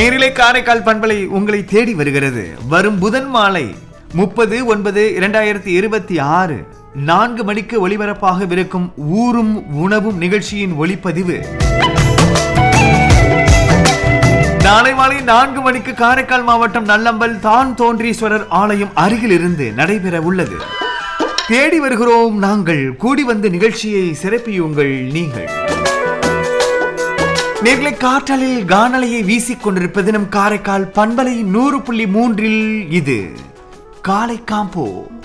நேரிலே காரைக்கால் பண்பலை உங்களை தேடி வருகிறது. வரும் புதன் மாலை 30/9/2026 4 மணிக்கு ஒளிபரப்பாகவிருக்கும் ஊரும் உணவும் நிகழ்ச்சியின் ஒளிப்பதிவு நாளை மாலை 4 மணிக்கு காரைக்கால் மாவட்டம் நல்லம்பல் தான் தோன்றீஸ்வரர் ஆலயம் அருகில் இருந்து நடைபெற உள்ளது. தேடி வருகிறோம் நாங்கள், கூடி வந்து நிகழ்ச்சியை சிறப்பியுங்கள் நீங்கள். நேர்களை காற்றலில் கானலையை வீசிக் கொண்டிருப்பது நம் காரைக்கால் பண்பலை 100.3. இது காலை காம்போ.